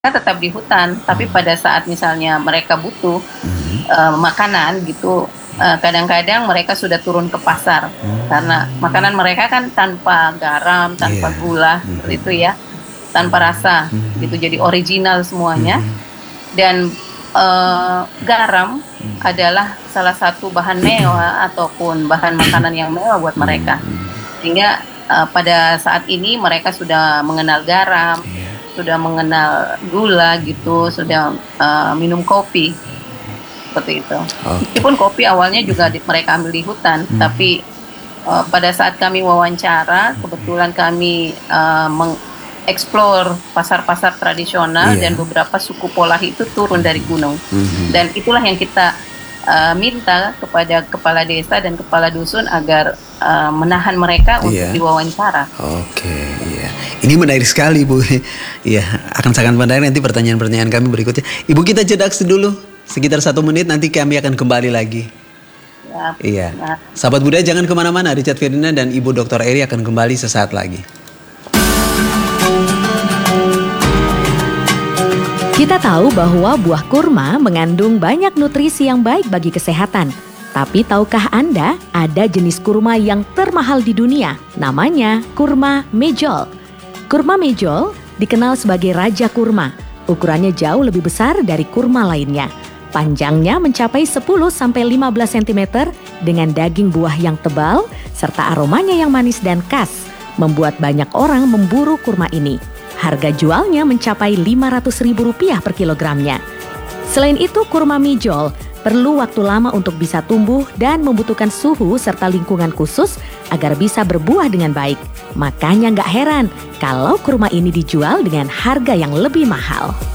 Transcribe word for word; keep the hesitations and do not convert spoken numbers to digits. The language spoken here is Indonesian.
tetap di hutan, tapi Hmm. pada saat misalnya mereka butuh, Mhm. eee, makanan gitu, eee, kadang-kadang mereka sudah turun ke pasar. Karena Hmm. makanan mereka kan tanpa garam, tanpa Iya, gula, seperti itu mhm. ya, tanpa rasa gitu, Mhm. jadi original semuanya. Mhm. Dan, eee, garam Mhm. adalah salah satu bahan mewah ataupun bahan makanan yang mewah buat mereka. Mhm. Sehingga, eee, pada saat ini mereka sudah mengenal garam, Iya. sudah mengenal gula gitu, sudah, eee, minum kopi. Seperti itu. Oke. Meskipun kopi awalnya juga Mhm. di mereka ambil di hutan, Mhm. tapi, eee, pada saat kami wawancara, Mhm. kebetulan kami, eee, meng-explore pasar-pasar tradisional dan Iya. beberapa suku Polahi itu turun dari gunung. Mhm. Mhm. Dan itulah yang kita, eee, minta kepada kepala desa dan kepala dusun agar, eee, menahan mereka untuk Iya. diwawancara. Oke, iya. Ini menarik sekali, Bu. Iya, akan sangat menarik nanti pertanyaan-pertanyaan kami berikutnya. Ibu, kita jeda dulu, sekitar satu menit, nanti kami akan kembali lagi. Siap, Iya. nah. Sahabat Budaya jangan kemana-mana, Richard Ferdinand dan Ibu Doktor Eri akan kembali sesaat lagi. Kita tahu bahwa buah kurma mengandung banyak nutrisi yang baik bagi kesehatan. Tapi tahukah Anda, ada jenis kurma yang termahal di dunia, namanya kurma mejol. Kurma mejol dikenal sebagai raja kurma. Ukurannya jauh lebih besar dari kurma lainnya. Panjangnya mencapai sepuluh sampai lima belas sentimeter dengan daging buah yang tebal serta aromanya yang manis dan khas, membuat banyak orang memburu kurma ini. Harga jualnya mencapai lima ratus ribu rupiah per kilogramnya. Selain itu, kurma mejol perlu waktu lama untuk bisa tumbuh dan membutuhkan suhu serta lingkungan khusus agar bisa berbuah dengan baik. Makanya nggak heran kalau kurma ini dijual dengan harga yang lebih mahal.